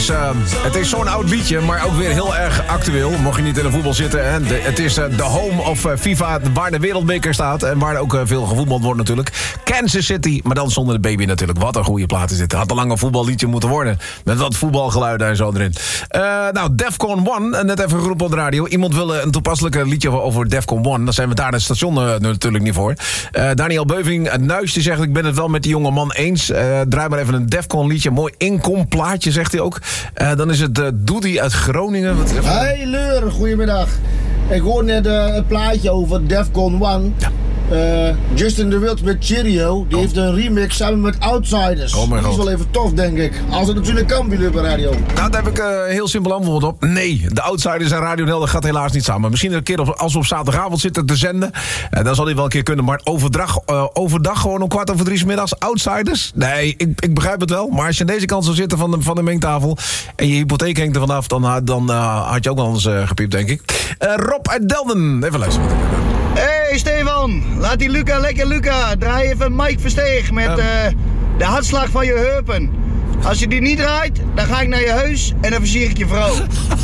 Het is zo'n oud liedje, maar ook weer heel erg actueel. Mocht je niet in de voetbal zitten. Hè? Het is de home of FIFA, waar de wereldbeker staat. En waar ook veel gevoetbald wordt natuurlijk. Kansas City, maar dan zonder de baby natuurlijk. Wat een goede plaat is dit. Had een lang een voetballiedje moeten worden. Met wat voetbalgeluiden en zo erin. Defcon 1, net even geroepen op de radio. Iemand wil een toepasselijk liedje over Defcon 1. Dan zijn we daar het station natuurlijk niet voor. Daniel Beuving, het Nuis, die zegt: ik ben het wel met die jonge man eens. Draai maar even een Defcon liedje. Mooi inkom plaatje, zegt hij ook. Dan is het Doody uit Groningen. Hey Leur, goedemiddag. Ik hoor net een plaatje over Defcon 1. Ja. Justin de Wild met Cheerio, die heeft een remix samen met Outsiders. Oh dat is wel even tof, denk ik. Als het natuurlijk kan bij Lubbe Radio. Nou, daar heb ik een heel simpel antwoord op. Nee, de Outsiders en Radio Nel, dat gaat helaas niet samen. Misschien een keer als we op zaterdagavond zitten te zenden. Dan zal hij wel een keer kunnen. Maar overdag gewoon om 2:15 's middags Outsiders? Nee, ik begrijp het wel. Maar als je aan deze kant zou zitten van de mengtafel en je hypotheek hangt er vanaf, dan had je ook wel eens gepiept, denk ik. Rob uit Delden. Even luisteren. Hey Stefan, laat die Luca, draai even Mike Versteeg met de hartslag van je heupen. Als je die niet draait, dan ga ik naar je huis en dan versier ik je vrouw.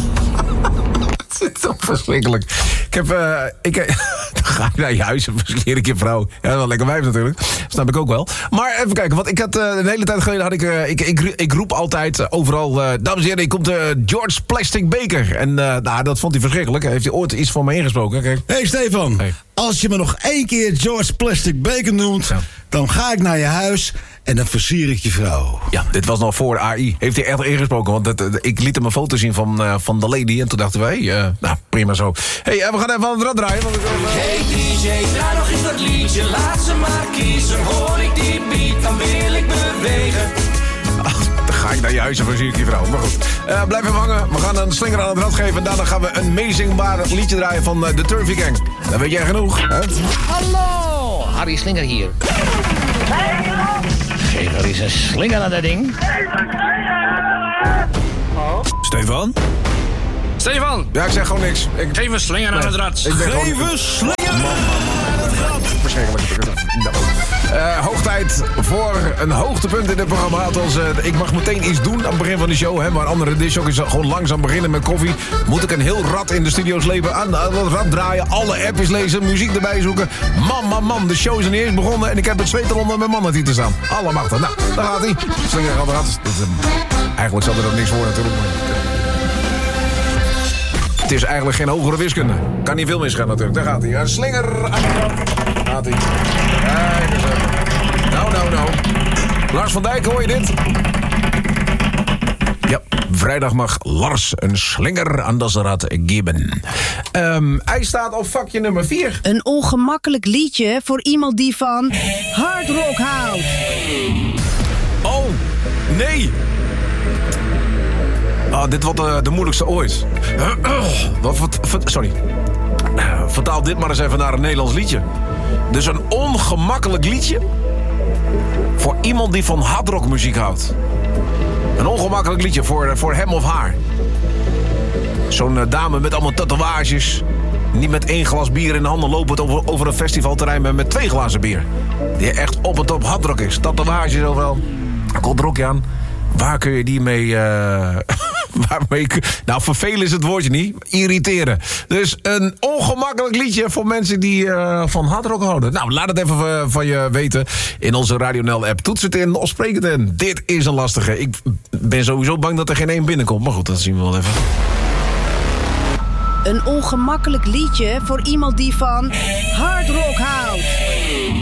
Het is toch verschrikkelijk. Dan ga ik naar je huis en versier ik je vrouw. Ja, wel lekker wijf natuurlijk. Snap ik ook wel. Maar even kijken, want ik had een hele tijd geleden ik roep altijd overal, dames en heren, hier komt George Plastic Baker. En dat vond hij verschrikkelijk. Heeft hij ooit iets van me ingesproken? Kijk. Hey Stefan, Hey. Als je me nog 1 keer George Plastic Baker noemt, dan ga ik naar je huis en dan versier ik je vrouw. Ja, dit was nog voor de AI. Heeft hij echt ingesproken? Want ik liet hem een foto zien van de lady. En toen dachten wij, prima zo. Hey, we gaan even aan het rad draaien. Hey DJ, draai nog eens dat liedje. Laat ze maar kiezen. Hoor ik die beat, dan wil ik bewegen. Dan ga ik naar je huis en versier ik je vrouw. Maar goed, blijf even hangen. We gaan een slinger aan het rad geven. En daarna gaan we een meezingbaar liedje draaien van de Turvy Gang. Dan weet jij genoeg, hè? Hallo, Harry Slinger hier. Geef er eens een slinger aan dat ding. Stefan? Stefan! Ja, ik zeg gewoon niks. Geef een slinger aan het rad. Geef een slinger aan het rad. Verschrikkelijk. Hoog tijd voor een hoogtepunt in dit programma. Althans, ik mag meteen iets doen aan het begin van de show. Hè, waar andere discjockeys gewoon langzaam beginnen met koffie. Moet ik een heel rad in de studio slepen. Aan het rad draaien. Alle appjes lezen. Muziek erbij zoeken. Man. De show is er niet eens begonnen. En ik heb het zweet al onder mijn mannen hier te staan. Allemachtig. Nou, daar gaat hij. Slinger aan het rad. Eigenlijk zal er ook niks voor natuurlijk. Het is eigenlijk geen hogere wiskunde. Kan niet veel misgaan natuurlijk. Daar gaat hij. Een slinger aan de rad. Gaat hij. Kijk eens even. Nou. Lars van Dijk, hoor je dit? Ja, vrijdag mag Lars een slinger aan dat rad geven. Hij staat op vakje nummer 4. Een ongemakkelijk liedje voor iemand die van hard rock houdt. Oh, nee. Dit wordt de moeilijkste ooit. Sorry. Vertaal dit maar eens even naar een Nederlands liedje. Dus een ongemakkelijk liedje voor iemand die van hardrockmuziek houdt. Een ongemakkelijk liedje voor hem of haar. Zo'n dame met allemaal tatoeages. Niet met 1 glas bier in de handen lopend over een festivalterrein, maar met 2 glazen bier. Die echt op en top hardrock is. Tatoeages overal. Komt er ook aan. Waar kun je die mee... Nou, vervelen is het woordje niet. Irriteren. Dus een ongemakkelijk liedje voor mensen die van hardrock houden. Nou, laat het even van je weten in onze Radio Nel app. Toets het in of spreek het in. Dit is een lastige. Ik ben sowieso bang dat er geen 1 binnenkomt. Maar goed, dat zien we wel even. Een ongemakkelijk liedje voor iemand die van hard rock houdt.